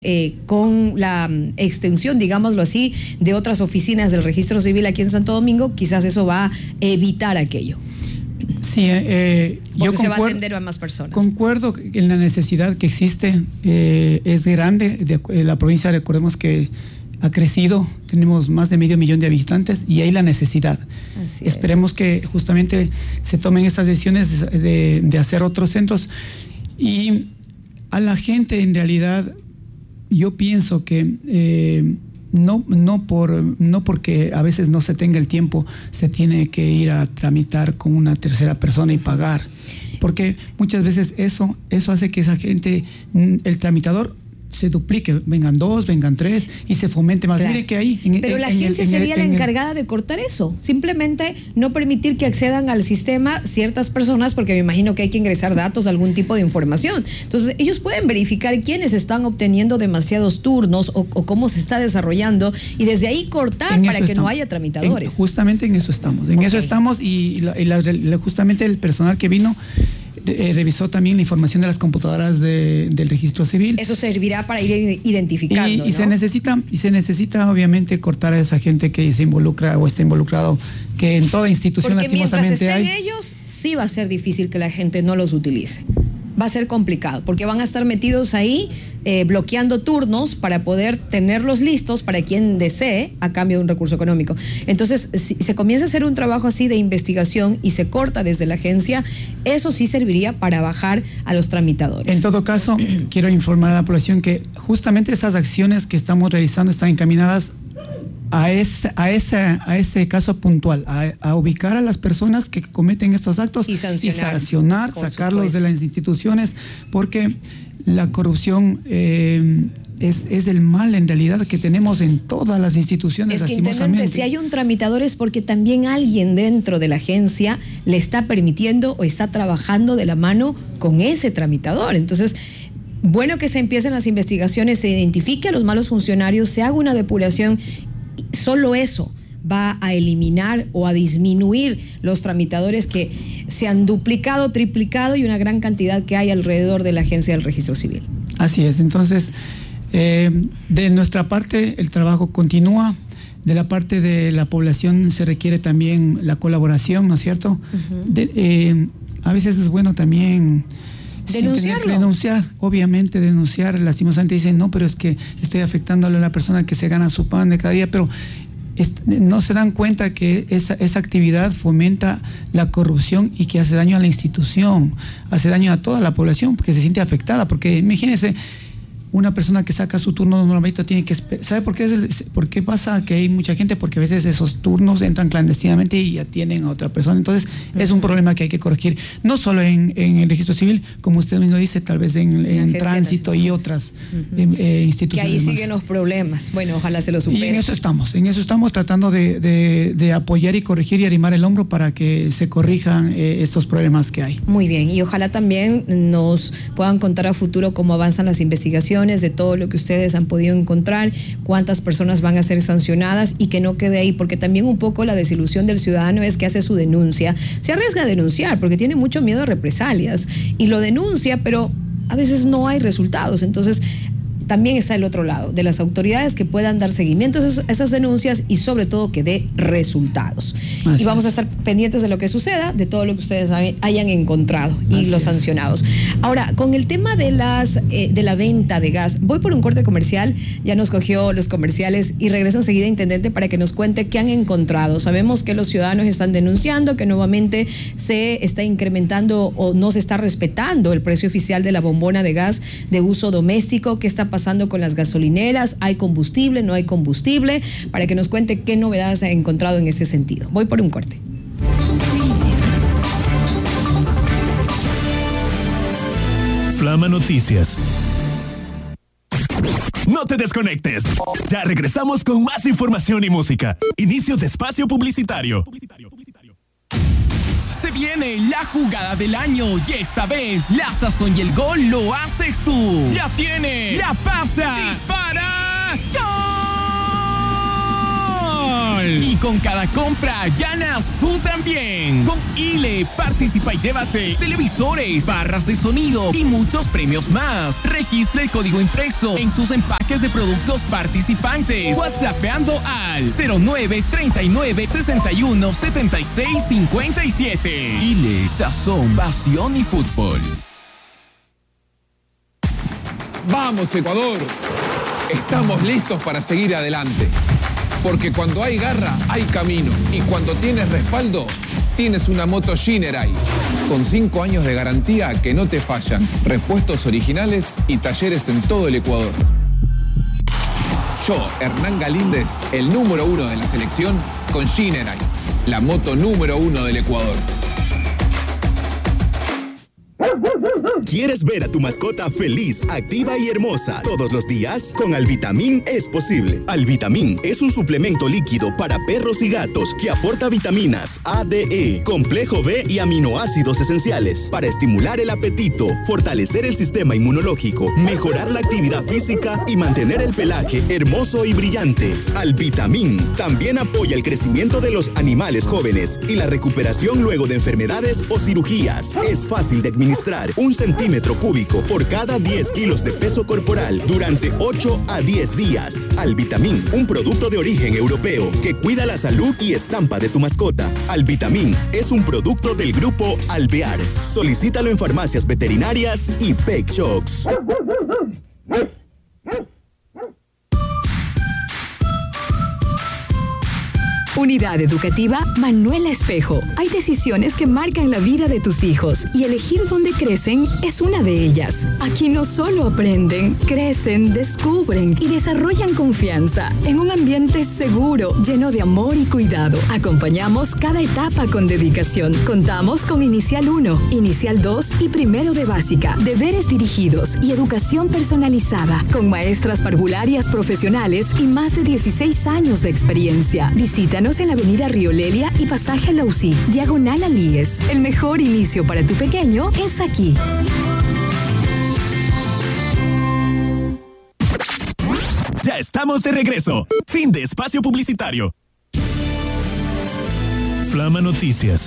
con la extensión, digámoslo así, de otras oficinas del registro civil aquí en Santo Domingo, quizás eso va a evitar aquello. Sí, yo se va a atender a más personas. Concuerdo en la necesidad que existe, es grande. La provincia, recordemos que ha crecido, tenemos más de 500,000 de habitantes y hay la necesidad. Esperemos que justamente se tomen estas decisiones de hacer otros centros. Y a la gente, en realidad, yo pienso que no porque a veces no se tenga el tiempo, se tiene que ir a tramitar con una tercera persona y pagar. Porque muchas veces eso hace que esa gente, el tramitador, se duplique, vengan 2, vengan 3 y se fomente más. Claro. Mire que ahí... Pero la agencia sería la encargada de cortar eso. Simplemente no permitir que accedan al sistema ciertas personas, porque me imagino que hay que ingresar datos, algún tipo de información. Entonces, ellos pueden verificar quiénes están obteniendo demasiados turnos o cómo se está desarrollando y desde ahí cortar para que no haya tramitadores. Justamente en eso estamos. En eso estamos y justamente el personal que vino revisó también la información de las computadoras del registro civil. Eso servirá para ir identificando, y ¿no? se necesita obviamente cortar a esa gente que se involucra o está involucrado, que en toda institución porque lastimosamente mientras estén ellos, sí va a ser difícil que la gente no los utilice. Va a ser complicado, porque van a estar metidos ahí bloqueando turnos para poder tenerlos listos para quien desee a cambio de un recurso económico. Entonces, si se comienza a hacer un trabajo así de investigación y se corta desde la agencia, eso sí serviría para bajar a los tramitadores. En todo caso, quiero informar a la población que justamente esas acciones que estamos realizando están encaminadas a ese caso puntual, a ubicar a las personas que cometen estos actos y sancionar, sacarlos de las instituciones, porque la corrupción es el mal en realidad que tenemos en todas las instituciones. Es que, intendente, si hay un tramitador es porque también alguien dentro de la agencia le está permitiendo o está trabajando de la mano con ese tramitador. Entonces, bueno que se empiecen las investigaciones, se identifique a los malos funcionarios, se haga una depuración. Solo eso va a eliminar o a disminuir los tramitadores que se han duplicado, triplicado y una gran cantidad que hay alrededor de la agencia del registro civil. Así es. Entonces, de nuestra parte el trabajo continúa. De la parte de la población se requiere también la colaboración, ¿no es cierto? A veces es bueno también obviamente denunciar. Lastimosamente dicen, no, pero es que estoy afectándole a la persona que se gana su pan de cada día, pero no se dan cuenta que esa actividad fomenta la corrupción y que hace daño a la institución, hace daño a toda la población porque se siente afectada, porque imagínense, una persona que saca su turno normalmente tiene que esperar. ¿Sabe por qué pasa que hay mucha gente? Porque a veces esos turnos entran clandestinamente y atienden a otra persona. Entonces, es un problema que hay que corregir. No solo en el registro civil, como usted mismo dice, tal vez en tránsito y otras instituciones. Que ahí siguen los problemas. Bueno, ojalá se lo supere. Y en eso estamos tratando de apoyar y corregir y arrimar el hombro para que se corrijan estos problemas que hay. Muy bien, y ojalá también nos puedan contar a futuro cómo avanzan las investigaciones, de todo lo que ustedes han podido encontrar, cuántas personas van a ser sancionadas y que no quede ahí, porque también un poco la desilusión del ciudadano es que hace su denuncia, se arriesga a denunciar porque tiene mucho miedo a represalias y lo denuncia, pero a veces no hay resultados. Entonces también está el otro lado, de las autoridades que puedan dar seguimiento a esas denuncias y sobre todo que dé resultados. Y vamos a estar pendientes de lo que suceda, de todo lo que ustedes hayan encontrado y los sancionados. Ahora, con el tema de la venta de gas, voy por un corte comercial, ya nos cogió los comerciales y regreso enseguida, intendente, para que nos cuente qué han encontrado. Sabemos que los ciudadanos están denunciando que nuevamente se está incrementando o no se está respetando el precio oficial de la bombona de gas de uso doméstico. ¿Qué está pasando con las gasolineras? ¿Hay combustible? ¿No hay combustible? Para que nos cuente qué novedades ha encontrado en este sentido. Voy por un corte. Flama Noticias. No te desconectes. Ya regresamos con más información y música. Inicio de espacio publicitario. Se viene la jugada del año y esta vez la sazón y el gol lo haces tú. La tiene, la pasa, dispara, ¡gol! fútbol. Y con cada compra ganas tú también. Con ILE participa y llévate televisores, barras de sonido y muchos premios más. Registra el código impreso en sus empaques de productos participantes. WhatsAppeando al 09 39 61 76 57. ILE, sazón, pasión y fútbol. ¡Vamos, Ecuador! Estamos listos para seguir adelante. Porque cuando hay garra, hay camino. Y cuando tienes respaldo, tienes una moto Shinerai. Con 5 años de garantía que no te fallan. Repuestos originales y talleres en todo el Ecuador. Yo, Hernán Galíndez, el número 1 de la selección, con Shinerai, la moto número 1 del Ecuador. ¿Quieres ver a tu mascota feliz, activa y hermosa todos los días? Con Alvitamín es posible. Alvitamín es un suplemento líquido para perros y gatos que aporta vitaminas A, D, E, complejo B y aminoácidos esenciales para estimular el apetito, fortalecer el sistema inmunológico, mejorar la actividad física y mantener el pelaje hermoso y brillante. Alvitamín también apoya el crecimiento de los animales jóvenes y la recuperación luego de enfermedades o cirugías. Es fácil de administrar, 1 centímetro cúbico por cada 10 kilos de peso corporal durante 8 a 10 días. Alvitamín, un producto de origen europeo que cuida la salud y estampa de tu mascota. Alvitamín es un producto del grupo Alvear. Solicítalo en farmacias veterinarias y Pet Shops. Unidad Educativa Manuela Espejo. Hay decisiones que marcan la vida de tus hijos y elegir dónde crecen es una de ellas. Aquí no solo aprenden, crecen, descubren y desarrollan confianza en un ambiente seguro, lleno de amor y cuidado. Acompañamos cada etapa con dedicación. Contamos con Inicial 1, Inicial 2 y Primero de Básica, deberes dirigidos y educación personalizada, con maestras parvularias profesionales y más de 16 años de experiencia. Visítanos en la avenida Río Lelia y pasaje Lausí, diagonal Alíes. El mejor inicio para tu pequeño es aquí. Ya estamos de regreso. Fin de espacio publicitario. Flama Noticias.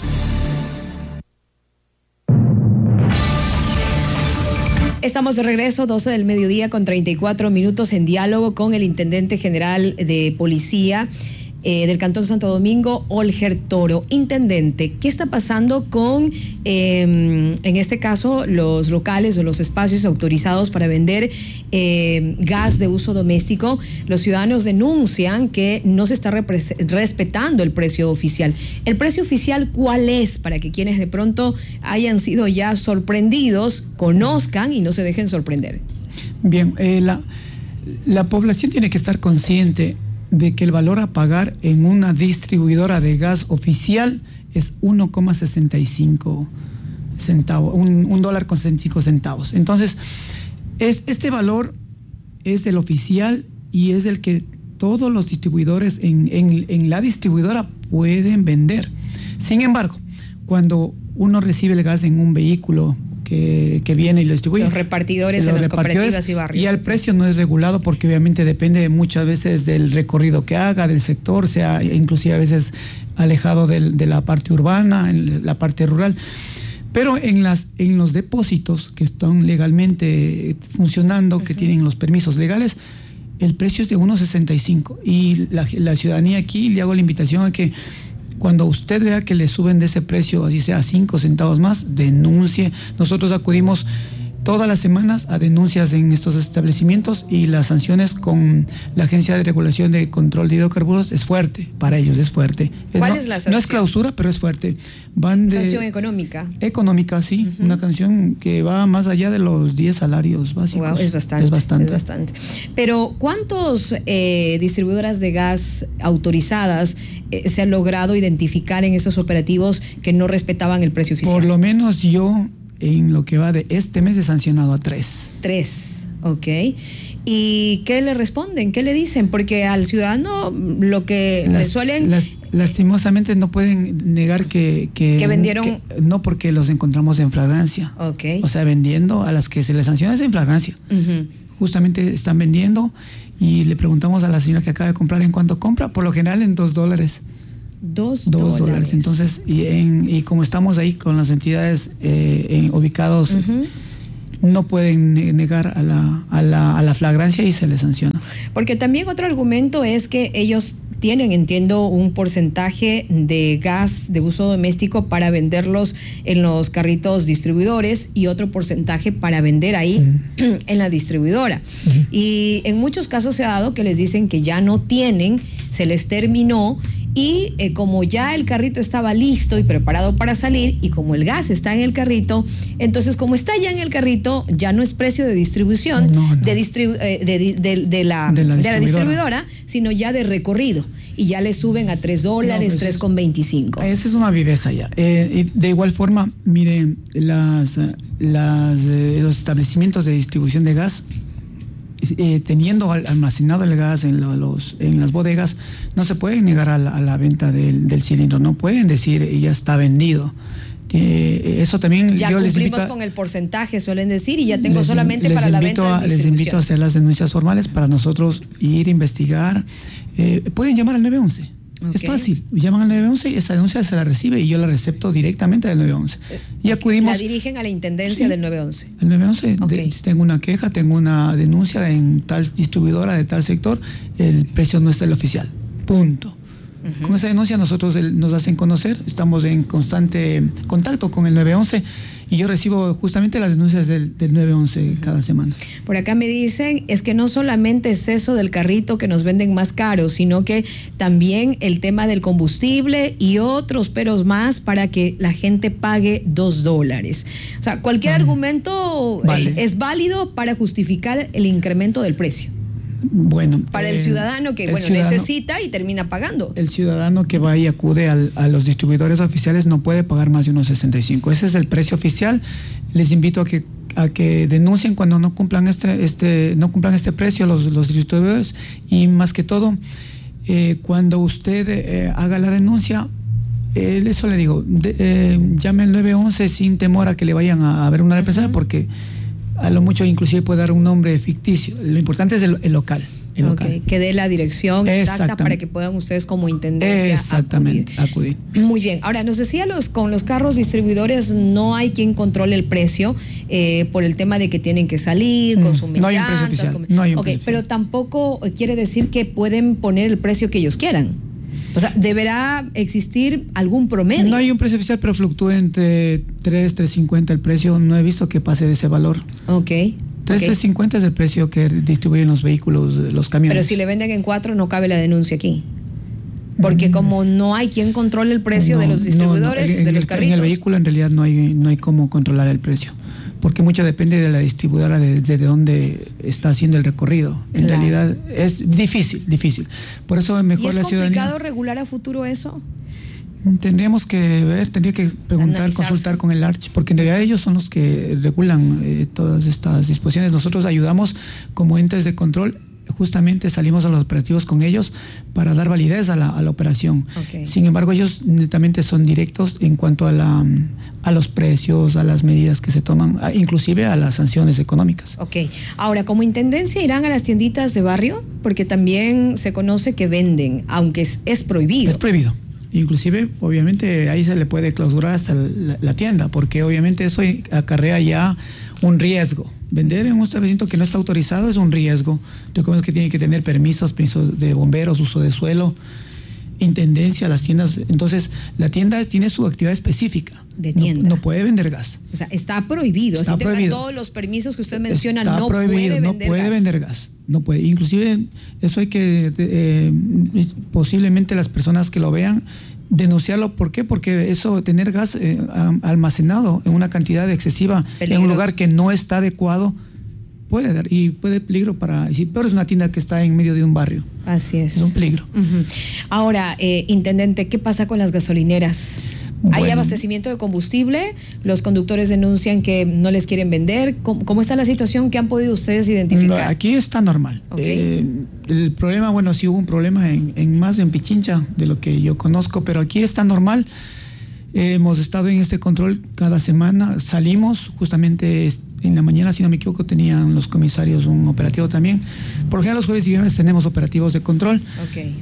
Estamos de regreso, 12 del mediodía con 34 minutos en diálogo con el Intendente General de Policía del Cantón Santo Domingo, Olger Toro. Intendente, ¿qué está pasando con, en este caso, los locales o los espacios autorizados para vender gas de uso doméstico? Los ciudadanos denuncian que no se está respetando el precio oficial. ¿El precio oficial cuál es? Para que quienes de pronto hayan sido ya sorprendidos conozcan y no se dejen sorprender. Bien, la población tiene que estar consciente de que el valor a pagar en una distribuidora de gas oficial es 1,65 centavos, $1.65. Entonces, este valor es el oficial y es el que todos los distribuidores en la distribuidora pueden vender. Sin embargo, cuando uno recibe el gas en un vehículo que viene y lo distribuye, los repartidores en las cooperativas y barrios, y el precio no es regulado porque obviamente depende muchas veces del recorrido que haga, del sector, sea inclusive a veces alejado de la parte urbana, en la parte rural. Pero en los depósitos que están legalmente funcionando, que tienen los permisos legales, el precio es de 1.65. Y la ciudadanía aquí, le hago la invitación a que cuando usted vea que le suben de ese precio, así sea 5 centavos más, denuncie. Nosotros acudimos todas las semanas a denuncias en estos establecimientos y las sanciones con la Agencia de Regulación de Control de Hidrocarburos es fuerte, para ellos es fuerte. ¿Cuál es la sanción? No es clausura, pero es fuerte. ¿Sanción económica? Económica, sí. Una sanción que va más allá de los 10 salarios básicos. Wow, es bastante. Pero ¿cuántos distribuidoras de gas autorizadas se han logrado identificar en esos operativos que no respetaban el precio oficial? Por lo menos yo, en lo que va de este mes, he sancionado a 3. 3, ok. ¿Y qué le responden? ¿Qué le dicen? Porque al ciudadano lo que le suelen... Lastimosamente no pueden negar que vendieron... no, porque los encontramos en flagrancia. Ok. O sea, vendiendo a las que se les sanciona es en flagrancia. justamente están vendiendo y le preguntamos a la señora que acaba de comprar en cuánto compra, por lo general en $2. $2. Entonces, y como estamos ahí con las entidades ubicados, no pueden negar a la flagrancia y se les sanciona. Porque también otro argumento es que ellos tienen, entiendo, un porcentaje de gas de uso doméstico para venderlos en los carritos distribuidores y otro porcentaje para vender ahí en la distribuidora. Y en muchos casos se ha dado que les dicen que ya no tienen, se les terminó. Y como ya el carrito estaba listo y preparado para salir, y como el gas está en el carrito, entonces como está ya en el carrito, ya no es precio de distribución de la distribuidora, sino ya de recorrido. Y ya le suben a $3, $3.25. Esa es una viveza ya. Y de igual forma, miren, los establecimientos de distribución de gas, teniendo almacenado el gas en las bodegas, no se pueden negar a la venta del cilindro, no pueden decir ya está vendido. Eso también ya yo cumplimos les invito con el porcentaje, suelen decir, y ya tengo solamente para la venta de les invito a hacer las denuncias formales para nosotros ir a investigar. Pueden llamar al 911. Es fácil, llaman al 911 y esa denuncia se la recibe y yo la recepto directamente del 911. Y acudimos. La dirigen a la intendencia del 911. El 911, si tengo una queja, tengo una denuncia en tal distribuidora de tal sector, el precio no es el oficial. Punto. Con esa denuncia nosotros nos hacen conocer, estamos en constante contacto con el 911 y yo recibo justamente las denuncias del 911 cada semana. Por acá me dicen, es que no solamente es eso del carrito que nos venden más caro, sino que también el tema del combustible y otros peros más para que la gente pague $2. O sea, cualquier argumento es válido para justificar el incremento del precio. Bueno, para el ciudadano que necesita y termina pagando. El ciudadano que va y acude a los distribuidores oficiales no puede pagar más de unos 65. Ese es el precio oficial. Les invito a que denuncien cuando no cumplan este precio los distribuidores, y más que todo cuando usted haga la denuncia, eso le digo, llame al 911 sin temor a que le vayan a ver una represalia, porque a lo mucho inclusive puede dar un nombre ficticio. Lo importante es el local. Que dé la dirección exacta para que puedan ustedes como intendencia acudir. Muy bien. Ahora, nos decía, con los carros distribuidores no hay quien controle el precio por el tema de que tienen que salir, consumir no hay un precio oficial. No hay un precio pero tampoco quiere decir que pueden poner el precio que ellos quieran. O sea, deberá existir algún promedio. No hay un precio oficial, pero fluctúa entre 3.50 el precio. No he visto que pase de ese valor. 3.50 es el precio que distribuyen los vehículos, los camiones. Pero si le venden en 4 no cabe la denuncia aquí. Porque como no hay quien controle el precio de los distribuidores, de los carritos. En el vehículo en realidad no hay cómo controlar el precio, porque mucho depende de la distribuidora desde donde está haciendo el recorrido. En realidad es difícil. Por eso es mejor la ciudadanía. ¿Es complicado regular a futuro eso? Tendría que preguntar, consultar con el ARCH, porque en realidad ellos son los que regulan todas estas disposiciones. Nosotros ayudamos como entes de control, justamente salimos a los operativos con ellos para dar validez a la operación. Sin embargo, ellos netamente son directos en cuanto a los precios, a las medidas que se toman, inclusive a las sanciones económicas. Ahora, como intendencia, ¿irán a las tienditas de barrio? Porque también se conoce que venden, aunque es prohibido. Es prohibido. Inclusive, obviamente, ahí se le puede clausurar hasta la tienda, porque obviamente eso acarrea ya un riesgo. Vender en un establecimiento que no está autorizado es un riesgo. Recordemos que tiene que tener permisos de bomberos, uso de suelo, intendencia, las tiendas. Entonces, la tienda tiene su actividad específica. De tienda. No puede vender gas. O sea, está prohibido. Así tengan todos los permisos que usted menciona, no puede vender gas. No puede. Inclusive, eso hay que, posiblemente las personas que lo vean, denunciarlo. ¿Por qué? Porque eso, tener gas almacenado en una cantidad excesiva en un lugar que no está adecuado, puede dar peligro si peor es una tienda que está en medio de un barrio. Así es. Es un peligro. Ahora, intendente, ¿qué pasa con las gasolineras? ¿Hay abastecimiento de combustible? Los conductores denuncian que no les quieren vender. ¿Cómo está la situación? ¿Qué han podido ustedes identificar? No, aquí está normal. El problema, sí hubo un problema en Pichincha, de lo que yo conozco, pero aquí está normal. Hemos estado en este control cada semana. Salimos, justamente En la mañana, si no me equivoco, tenían los comisarios un operativo también. Por lo general, los jueves y viernes tenemos operativos de control. Ok.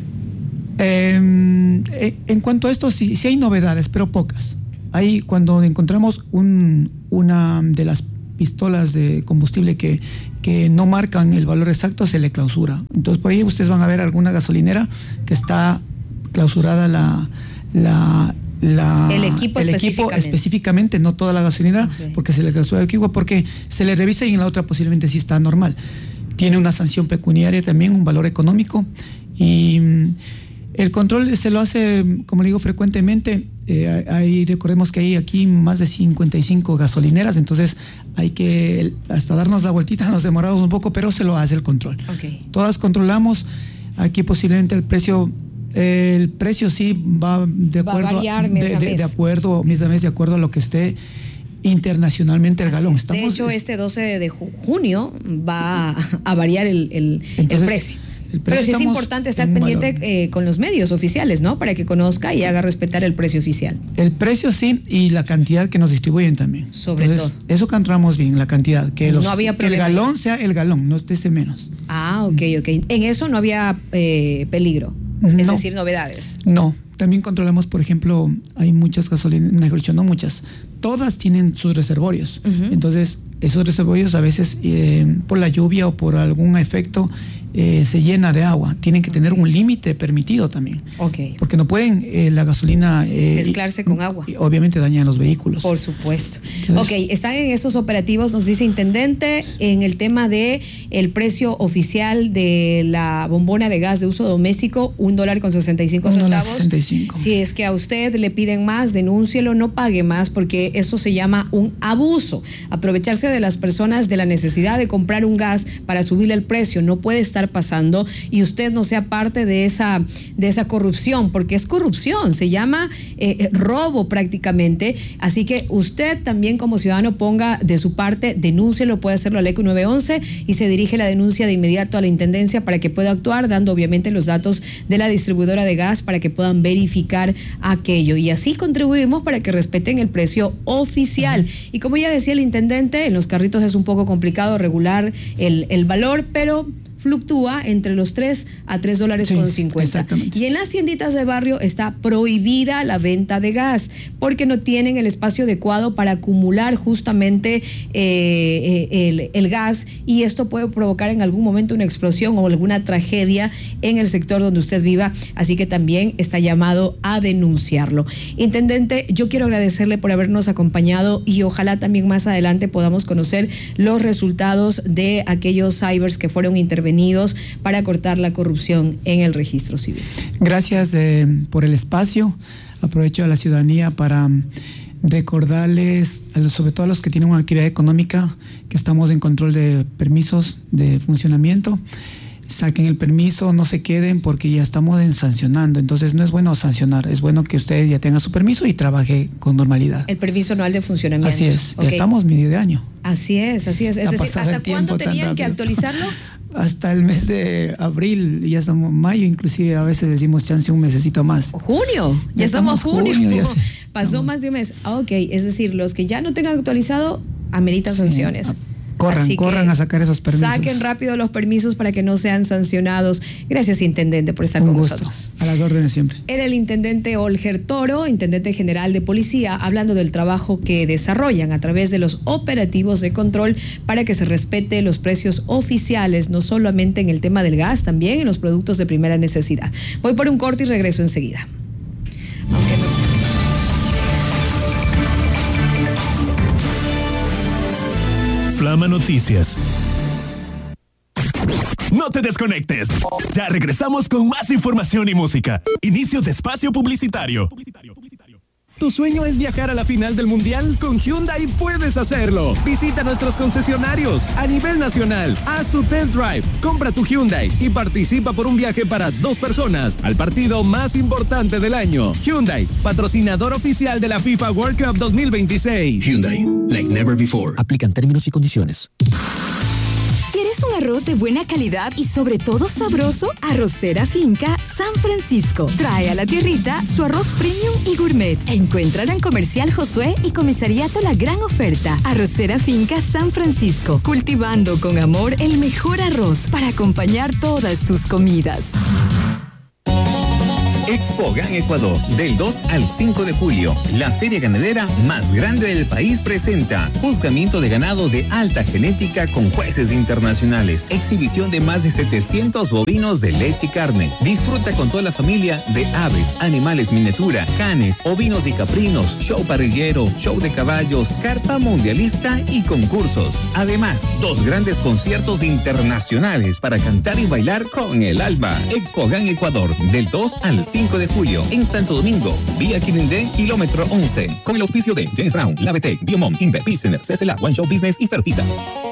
En cuanto a esto, sí hay novedades, pero pocas. Ahí, cuando encontramos una de las pistolas de combustible que no marcan el valor exacto, se le clausura. Entonces, por ahí ustedes van a ver alguna gasolinera que está clausurada el equipo específicamente, no toda la gasolinera, porque se le clausura el equipo, porque se le revisa y en la otra posiblemente sí está normal. Tiene una sanción pecuniaria también, un valor económico, y el control se lo hace, como le digo, frecuentemente. Recordemos que hay aquí más de 55 gasolineras, entonces hay que, hasta darnos la vueltita, nos demoramos un poco, pero se lo hace el control. Todas controlamos. Aquí posiblemente el precio sí va de acuerdo, va a variar mes a mes. De acuerdo a lo que esté internacionalmente el galón. De hecho, este 12 de junio va a variar el precio. Pero sí es importante estar pendiente con los medios oficiales, ¿no? Para que conozca y haga respetar el precio oficial. El precio sí, y la cantidad que nos distribuyen también. Sobre todo. Eso controlamos bien, la cantidad. Que el galón sea el galón, no esté menos. Ok. En eso no había peligro. Es decir, novedades. No. También controlamos, por ejemplo, hay muchas gasolineras, mejor dicho, no muchas. Todas tienen sus reservorios. Entonces, esos reservorios a veces, por la lluvia o por algún efecto, se llena de agua. Tienen que tener un límite permitido también. Porque no pueden la gasolina mezclarse con agua. Obviamente dañan los vehículos. Por supuesto. Entonces, están en estos operativos, nos dice intendente, en el tema de el precio oficial de la bombona de gas de uso doméstico, $1.65. $1.65. Si es que a usted le piden más, denúncielo, no pague más, porque eso se llama un abuso. Aprovecharse de las personas de la necesidad de comprar un gas para subirle el precio no puede estar pasando, y usted no sea parte de esa corrupción, porque es corrupción, se llama robo prácticamente. Así que usted también como ciudadano ponga de su parte, denúncielo, puede hacerlo al ECU 911 y se dirige la denuncia de inmediato a la intendencia para que pueda actuar, dando obviamente los datos de la distribuidora de gas para que puedan verificar aquello, y así contribuimos para que respeten el precio oficial. Y como ya decía el intendente, en los carritos es un poco complicado regular el valor, pero fluctúa entre los $3 a $3.50. Y en las tienditas de barrio está prohibida la venta de gas porque no tienen el espacio adecuado para acumular justamente el gas, y esto puede provocar en algún momento una explosión o alguna tragedia en el sector donde usted viva. Así que también está llamado a denunciarlo. Intendente, yo quiero agradecerle por habernos acompañado y ojalá también más adelante podamos conocer los resultados de aquellos cybers que fueron intervenidos para cortar la corrupción en el registro civil. Gracias por el espacio. Aprovecho a la ciudadanía para recordarles, sobre todo a los que tienen una actividad económica, que estamos en control de permisos de funcionamiento. Saquen el permiso, no se queden, porque ya estamos sancionando. Entonces no es bueno sancionar, es bueno que usted ya tenga su permiso y trabaje con normalidad. El permiso anual de funcionamiento. Así es, ya estamos medio de año. Así es. Es decir, ¿hasta cuándo tenían que actualizarlo? Hasta el mes de abril, ya estamos mayo, inclusive a veces decimos chance un mesecito más. ¿Junio? Ya estamos junio. Pasó más de un mes. Es decir, los que ya no tengan actualizado, ameritan sanciones. Corran a sacar esos permisos. Saquen rápido los permisos para que no sean sancionados. Gracias, intendente, por estar con nosotros. A las órdenes siempre. Era el intendente Olger Toro, intendente general de policía, hablando del trabajo que desarrollan a través de los operativos de control para que se respete los precios oficiales, no solamente en el tema del gas, también en los productos de primera necesidad. Voy por un corte y regreso enseguida. Flama Noticias. No te desconectes. Ya regresamos con más información y música. Inicio de espacio publicitario. ¿Tu sueño es viajar a la final del Mundial? Con Hyundai puedes hacerlo. Visita nuestros concesionarios a nivel nacional. Haz tu test drive, compra tu Hyundai y participa por un viaje para 2 personas al partido más importante del año. Hyundai, patrocinador oficial de la FIFA World Cup 2026. Hyundai, like never before. Aplican términos y condiciones. un arroz de buena calidad y sobre todo sabroso? Arrocera Finca San Francisco trae a la tierrita su arroz premium y gourmet. Encuéntralo en Comercial Josué y Comisariato La Gran Oferta. Arrocera Finca San Francisco, cultivando con amor el mejor arroz para acompañar todas tus comidas. Expogan Ecuador, del 2 al 5 de julio. La feria ganadera más grande del país presenta juzgamiento de ganado de alta genética con jueces internacionales, exhibición de más de 700 bovinos de leche y carne. Disfruta con toda la familia de aves, animales miniatura, canes, ovinos y caprinos, show parrillero, show de caballos, carpa mundialista y concursos. Además, 2 grandes conciertos internacionales para cantar y bailar con el alma. Expogan Ecuador, del 2 al 5 de julio en Santo Domingo, vía Quirindé, kilómetro 11, con el auspicio de James Brown, Lavetec, Biomom, Inver, Business, CSLA, One Show Business y Fertiza.